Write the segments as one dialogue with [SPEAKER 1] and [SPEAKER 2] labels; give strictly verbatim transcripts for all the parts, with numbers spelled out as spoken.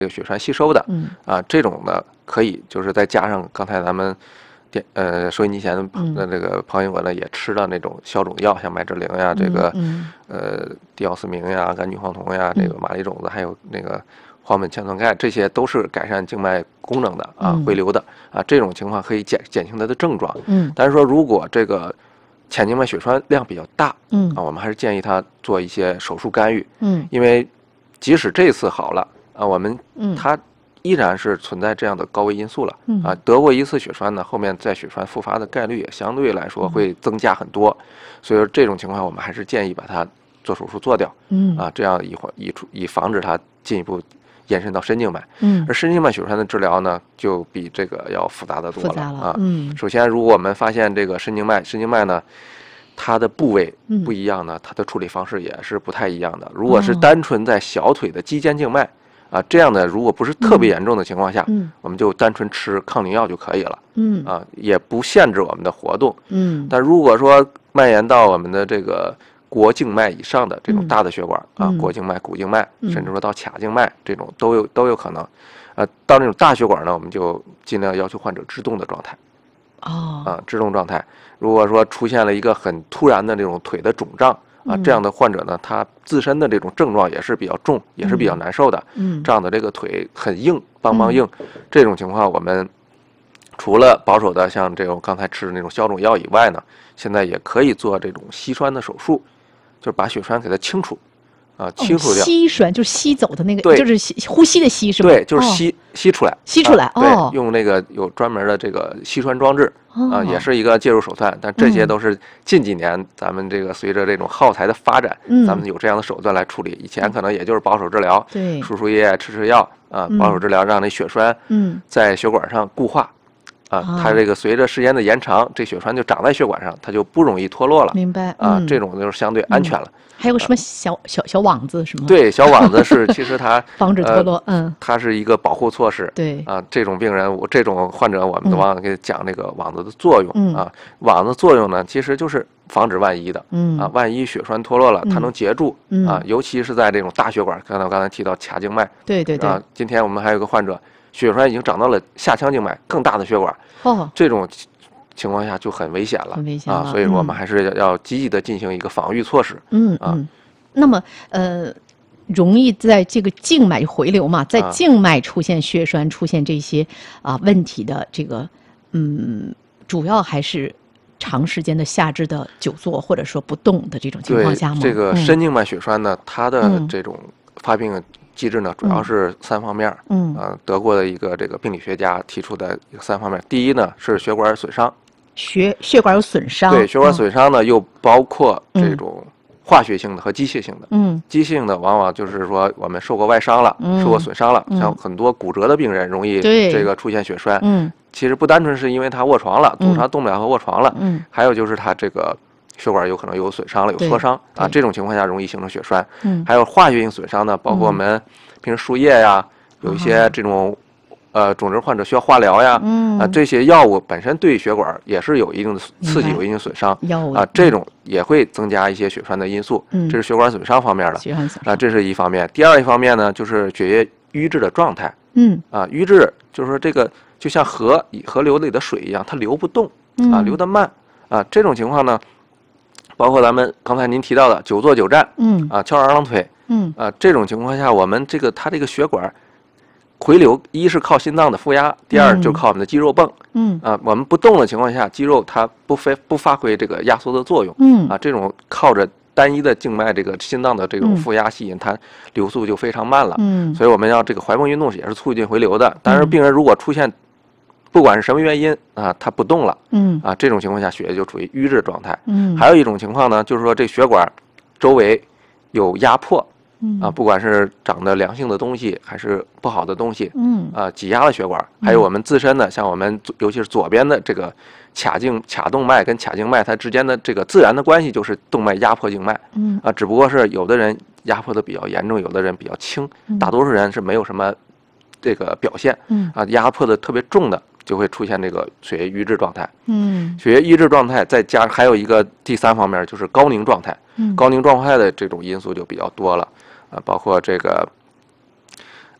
[SPEAKER 1] 这个血栓吸收的，
[SPEAKER 2] 嗯
[SPEAKER 1] 啊，这种呢可以就是再加上刚才咱们电呃收音机前的这个朋友们呢也吃了那种消肿药，像麦志灵呀，这个呃地奥司明呀、甘菊黄酮呀，这个马蹄种子，还有那个黄苯氰酸钙，这些都是改善静脉功能的啊，回流的啊，这种情况可以减减轻它的症状。
[SPEAKER 2] 嗯，
[SPEAKER 1] 但是说如果这个浅静脉血栓量比较大，
[SPEAKER 2] 嗯
[SPEAKER 1] 啊，我们还是建议他做一些手术干预，
[SPEAKER 2] 嗯，
[SPEAKER 1] 因为即使这次好了啊，我们
[SPEAKER 2] 嗯
[SPEAKER 1] 他依然是存在这样的高危因素了，
[SPEAKER 2] 嗯
[SPEAKER 1] 啊，得过一次血栓呢，后面再血栓复发的概率也相对来说会增加很多，所以说这种情况我们还是建议把它做手术做掉，
[SPEAKER 2] 嗯
[SPEAKER 1] 啊，这样以以以防止它进一步延伸到深静脉。
[SPEAKER 2] 嗯，
[SPEAKER 1] 而深静脉血栓的治疗呢，就比这个要复杂的多了
[SPEAKER 2] 复杂了
[SPEAKER 1] 啊。
[SPEAKER 2] 嗯，
[SPEAKER 1] 首先，如果我们发现这个深静脉，深静脉呢，它的部位不一样呢，它的处理方式也是不太一样的。如果是单纯在小腿的肌间静脉啊，这样的如果不是特别严重的情况下，
[SPEAKER 2] 嗯，
[SPEAKER 1] 我们就单纯吃抗凝药就可以了，
[SPEAKER 2] 嗯
[SPEAKER 1] 啊，也不限制我们的活动。
[SPEAKER 2] 嗯，
[SPEAKER 1] 但如果说蔓延到我们的这个腘静脉以上的这种大的血管啊，
[SPEAKER 2] 嗯
[SPEAKER 1] 腘静脉、股静脉，
[SPEAKER 2] 嗯
[SPEAKER 1] 甚至说到髂静脉这种都有都有可能。呃，到那种大血管呢，我们就尽量要求患者制动的状态。
[SPEAKER 2] 哦，
[SPEAKER 1] 啊，制动状态。如果说出现了一个很突然的这种腿的肿胀啊，
[SPEAKER 2] 嗯
[SPEAKER 1] 这样的患者呢，他自身的这种症状也是比较重，也是比较难受的。
[SPEAKER 2] 嗯，
[SPEAKER 1] 这样的这个腿很硬，邦邦硬，这种情况我们除了保守的像这种刚才吃的那种消肿药以外呢，现在也可以做这种吸栓的手术，就是把血栓给它清除。啊，清除掉。
[SPEAKER 2] 哦、吸栓就是吸走的那个，
[SPEAKER 1] 对，
[SPEAKER 2] 就是吸呼吸的吸是吗？
[SPEAKER 1] 对，就是吸、哦、吸出来，
[SPEAKER 2] 吸出来。
[SPEAKER 1] 啊、
[SPEAKER 2] 哦，
[SPEAKER 1] 对，用那个有专门的这个吸栓装置，
[SPEAKER 2] 哦、
[SPEAKER 1] 啊，也是一个介入手段。但这些都是近几年咱们这个随着这种耗材的发展，
[SPEAKER 2] 嗯、
[SPEAKER 1] 咱们有这样的手段来处理。以前可能也就是保守治疗，
[SPEAKER 2] 对，
[SPEAKER 1] 输输液、吃吃药啊，保守治疗让那血栓
[SPEAKER 2] 嗯
[SPEAKER 1] 在血管上固化。啊，它这个随着时间的延长，这血栓就长在血管上，它就不容易脱落了。
[SPEAKER 2] 明白
[SPEAKER 1] 啊，这种就是相对安全了。
[SPEAKER 2] 还有个什么小小小网子是吗？
[SPEAKER 1] 对，小网子是其实它
[SPEAKER 2] 防止脱落，嗯，
[SPEAKER 1] 它是一个保护措施。
[SPEAKER 2] 对
[SPEAKER 1] 啊，这种病人，我这种患者，我们都往往给讲这个网子的作用
[SPEAKER 2] 嗯
[SPEAKER 1] 啊。网子作用呢，其实就是防止万一的。
[SPEAKER 2] 嗯
[SPEAKER 1] 啊，万一血栓脱落了，它能截住
[SPEAKER 2] 嗯
[SPEAKER 1] 啊，尤其是在这种大血管，刚才我刚才提到髂静脉。
[SPEAKER 2] 对对对。
[SPEAKER 1] 啊，今天我们还有个患者。血栓已经长到了下腔静脉更大的血管，
[SPEAKER 2] 哦，
[SPEAKER 1] 这种情况下就很危险了，
[SPEAKER 2] 很危险
[SPEAKER 1] 啊！所以说我们还是要积极的进行一个防御措施。
[SPEAKER 2] 嗯
[SPEAKER 1] 啊，
[SPEAKER 2] 嗯，那么呃，容易在这个静脉回流嘛，在静脉出现血栓、出现这些啊问题的这个，嗯，主要还是长时间的下肢的久坐或者说不动的这种情况下吗？
[SPEAKER 1] 这个深静脉血栓呢，它的
[SPEAKER 2] 嗯
[SPEAKER 1] 这种发病机制呢，主要是三方面。
[SPEAKER 2] 嗯，
[SPEAKER 1] 呃，德国的一个这个病理学家提出的一个三方面。第一呢是血管损伤，
[SPEAKER 2] 血血管有损伤。
[SPEAKER 1] 对，血管损伤呢、嗯、又包括这种化学性的和机械性的。
[SPEAKER 2] 嗯，
[SPEAKER 1] 机械性的往往就是说我们受过外伤了，
[SPEAKER 2] 嗯、
[SPEAKER 1] 受过损伤了，
[SPEAKER 2] 嗯、
[SPEAKER 1] 像很多骨折的病人容易这个出现血栓。
[SPEAKER 2] 嗯，
[SPEAKER 1] 其实不单纯是因为他卧床了，总常动不了和卧床了，
[SPEAKER 2] 嗯，
[SPEAKER 1] 还有就是他这个。血管有可能有损伤了，有挫伤啊，这种情况下容易形成血栓。
[SPEAKER 2] 嗯，
[SPEAKER 1] 还有化学性损伤呢，包括我们平时输液呀，嗯、有一些这种呃肿瘤患者需要化疗呀，
[SPEAKER 2] 嗯
[SPEAKER 1] 啊，这些药物本身对血管也是有一定的刺激，有一定损伤。
[SPEAKER 2] 药物
[SPEAKER 1] 啊，这种也会增加一些血栓的因素。
[SPEAKER 2] 嗯，
[SPEAKER 1] 这是血管损伤方面的。
[SPEAKER 2] 血栓损伤
[SPEAKER 1] 啊，这是一方面。第二一方面呢，就是血液瘀滞的状态。
[SPEAKER 2] 嗯，
[SPEAKER 1] 啊，瘀滞就是说这个就像河河流里的水一样，它流不动啊，流得慢啊，这种情况呢。包括咱们刚才您提到的久坐久站，
[SPEAKER 2] 嗯
[SPEAKER 1] 啊，翘二郎腿，
[SPEAKER 2] 嗯
[SPEAKER 1] 啊，这种情况下，我们这个它这个血管回流，一是靠心脏的负压，第二就靠我们的肌肉泵，
[SPEAKER 2] 嗯
[SPEAKER 1] 啊，我们不动的情况下，肌肉它不发不发挥这个压缩的作用，
[SPEAKER 2] 嗯
[SPEAKER 1] 啊，这种靠着单一的静脉这个心脏的这种负压吸引，它流速就非常慢了，
[SPEAKER 2] 嗯，
[SPEAKER 1] 所以我们要这个踝泵运动也是促进回流的。但是病人如果出现不管是什么原因啊，它不动了，
[SPEAKER 2] 嗯
[SPEAKER 1] 啊，这种情况下血液就处于瘀滞状态。
[SPEAKER 2] 嗯，
[SPEAKER 1] 还有一种情况呢，就是说这血管周围有压迫，
[SPEAKER 2] 嗯
[SPEAKER 1] 啊，不管是长的良性的东西还是不好的东西，
[SPEAKER 2] 嗯
[SPEAKER 1] 啊，挤压了血管，还有我们自身的，像我们尤其是左边的这个髂静髂动脉跟髂静脉它之间的这个自然的关系就是动脉压迫静脉，
[SPEAKER 2] 嗯
[SPEAKER 1] 啊，只不过是有的人压迫的比较严重，有的人比较轻，大多数人是没有什么这个表现，
[SPEAKER 2] 嗯
[SPEAKER 1] 啊，压迫的特别重的。就会出现这个血液瘀滞状态，
[SPEAKER 2] 嗯，
[SPEAKER 1] 血液瘀滞状态再加还有一个第三方面就是高凝状态，
[SPEAKER 2] 嗯，
[SPEAKER 1] 高凝状态的这种因素就比较多了，啊，包括这个，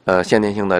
[SPEAKER 1] 呃先天性的